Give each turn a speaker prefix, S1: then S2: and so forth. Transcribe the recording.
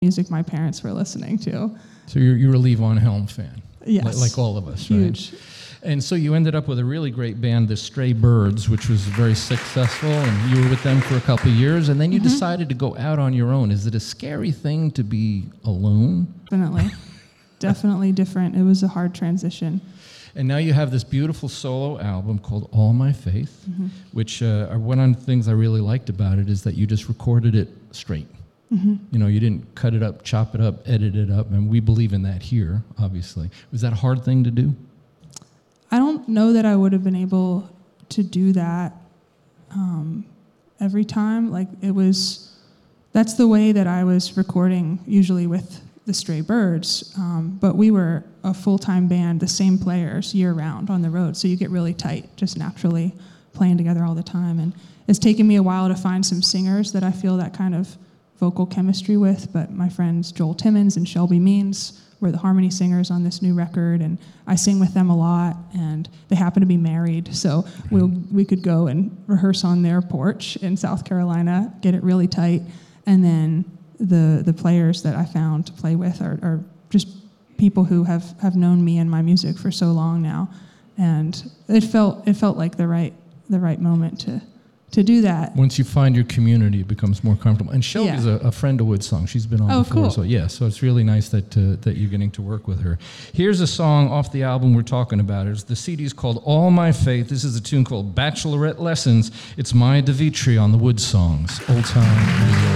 S1: music my parents were listening to.
S2: So you're a Levon Helm fan.
S1: Yes.
S2: Like all of us,
S1: Huge.
S2: right? And so you ended up with a really great band, the Stray Birds, which was very successful, and you were with them for a couple of years, and then you decided to go out on your own. Is it a scary thing to be alone?
S1: Definitely. Definitely different. It was a hard transition.
S2: And now you have this beautiful solo album called All My Faith, which one of the things I really liked about it is that you just recorded it straight. You know, you didn't cut it up, chop it up, edit it up, and we believe in that here, obviously. Was that a hard thing to do?
S1: I don't know that I would have been able to do that every time. Like, that's the way that I was recording usually with the Stray Birds, but we were a full-time band, the same players year-round on the road, so you get really tight just naturally playing together all the time. And it's taken me a while to find some singers that I feel that kind of vocal chemistry with, but my friends Joel Timmons and Shelby Means were the harmony singers on this new record, and I sing with them a lot, and they happen to be married, so we could go and rehearse on their porch in South Carolina, get it really tight, and then the players that I found to play with are just people who have known me and my music for so long now, and it felt like the right moment to do that.
S2: Once you find your community, it becomes more comfortable. And Shelby's a friend of Woodsong. She's been on before.
S1: Cool.
S2: So so it's really nice that you're getting to work with her. Here's a song off the album we're talking about. The CD's called All My Faith. This is a tune called Bachelorette Lessons. It's Maya DeVitri on the Woodsongs. Old Time.